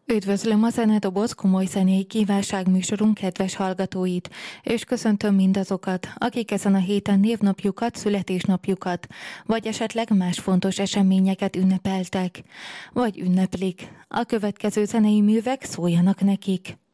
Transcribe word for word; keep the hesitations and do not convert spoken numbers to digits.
Üdvözlöm a Zenedoboz komoly zenei kívánságműsorunk kedves hallgatóit, és köszöntöm mindazokat, akik ezen a héten névnapjukat, születésnapjukat, vagy esetleg más fontos eseményeket ünnepeltek, vagy ünneplik. A következő zenei művek szóljanak nekik.